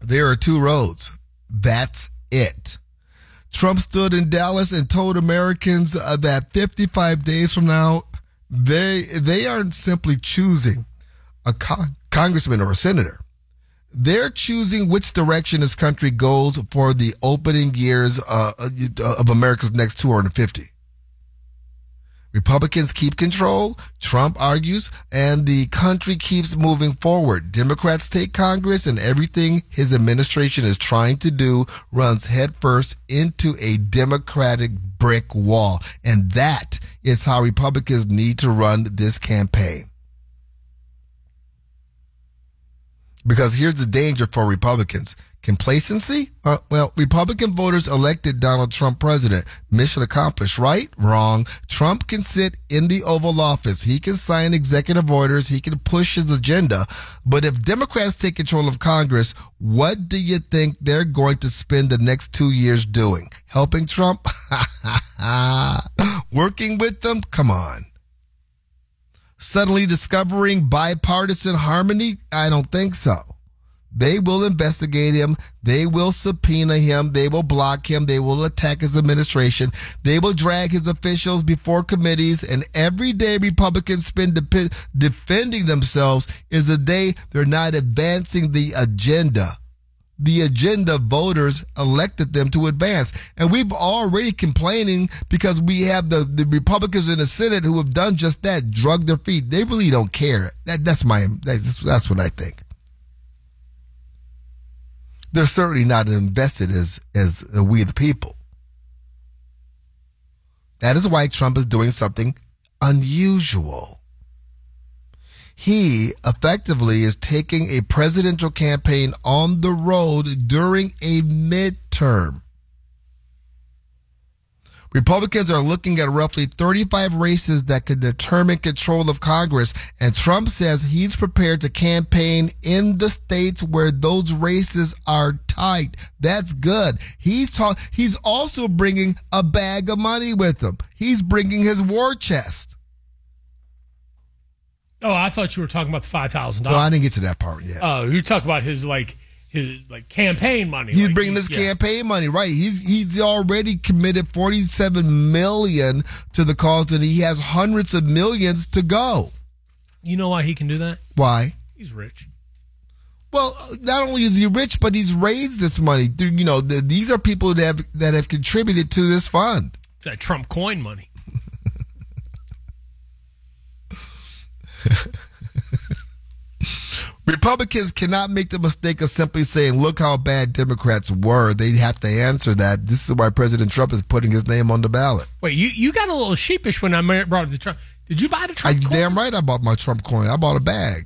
There are two roads. That's it. Trump stood in Dallas and told Americans that 55 days from now, they aren't simply choosing a congressman or a senator. They're choosing which direction this country goes for the opening years of America's next 250. Republicans keep control, Trump argues, and the country keeps moving forward. Democrats take Congress, and everything his administration is trying to do runs headfirst into a Democratic brick wall. And that is how Republicans need to run this campaign. Because here's the danger for Republicans. Complacency? Republican voters elected Donald Trump president. Mission accomplished, right? Wrong. Trump can sit in the Oval Office. He can sign executive orders. He can push his agenda. But if Democrats take control of Congress, what do you think they're going to spend the next 2 years doing? Helping Trump? Working with them? Come on. Suddenly discovering bipartisan harmony? I don't think so. They will investigate him. They will subpoena him. They will block him. They will attack his administration. They will drag his officials before committees. And every day Republicans spend defending themselves is a day they're not advancing the agenda. The agenda voters elected them to advance. And we've already complaining because we have the Republicans in the Senate who have done just that, drug their feet. They really don't care. That's what I think. They're certainly not invested as we the people. That is why Trump is doing something unusual. He effectively is taking a presidential campaign on the road during a midterm. Republicans are looking at roughly 35 races that could determine control of Congress, and Trump says he's prepared to campaign in the states where those races are tight. That's good. He's also bringing a bag of money with him. He's bringing his war chest. Oh, I thought you were talking about the $5,000. No, I didn't get to that part yet. Oh, you're talking about his campaign money. He's bringing his campaign money, right? He's already committed $47 million to the cause, and he has hundreds of millions to go. You know why he can do that? Why? He's rich. Well, not only is he rich, but he's raised this money. You know, these are people that have contributed to this fund. It's that Trump coin money. Republicans cannot make the mistake of simply saying, look how bad Democrats were. They have to answer that. This is why President Trump is putting his name on the ballot. Wait, you got a little sheepish when I brought the Trump. Did you buy the Trump coin? Damn right I bought my Trump coin. I bought a bag.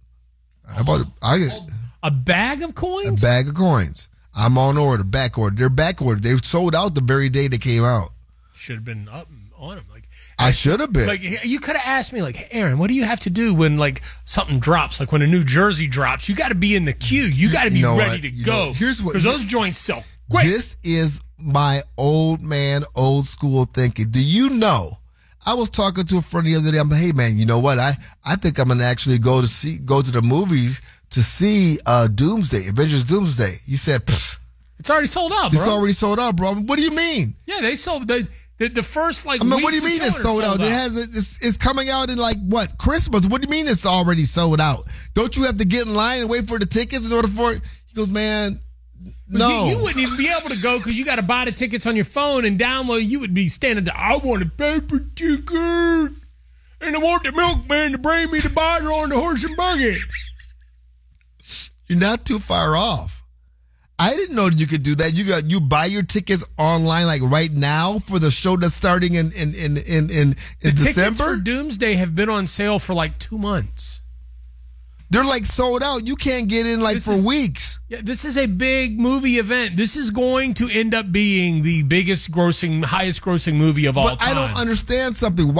A bag of coins? A bag of coins. I'm on order, back order. They're back ordered. They sold out the very day they came out. Should have been up on them. I should have been. Like, you could have asked me, like, hey, Aaron, what do you have to do when, like, something drops? Like, when a new jersey drops, you got to be in the queue. You got to be ready to go. Because those joints sell great. This is my old school thinking. Do you know? I was talking to a friend the other day. I'm like, hey, man, you know what? I think I'm going to actually go to the movies to see Doomsday, Avengers Doomsday. He said, pfft. It's already sold out, bro. It's already sold out, bro. What do you mean? Yeah, they sold the first what do you mean it's sold out? It's coming out in Christmas. What do you mean it's already sold out? Don't you have to get in line and wait for the tickets in order for it? He goes, man, no. You wouldn't even be able to go because you got to buy the tickets on your phone and download. You would be standing there, I want a paper ticket, and I want the milkman to bring me the bottle on the horse and buggy. You're not too far off. I didn't know you could do that. You buy your tickets online like right now for the show that's starting in December. Tickets for Doomsday have been on sale for like 2 months. They're like sold out. You can't get in for weeks. Yeah, this is a big movie event. This is going to end up being the highest grossing movie of all time. But I don't understand something.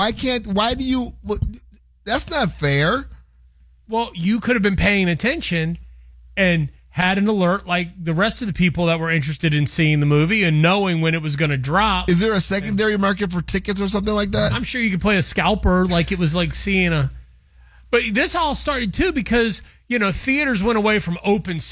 That's not fair. Well, you could have been paying attention and had an alert like the rest of the people that were interested in seeing the movie and knowing when it was going to drop. Is there a secondary market for tickets or something like that? I'm sure you could play a scalper like it was like seeing a... But this all started, too, because, theaters went away from open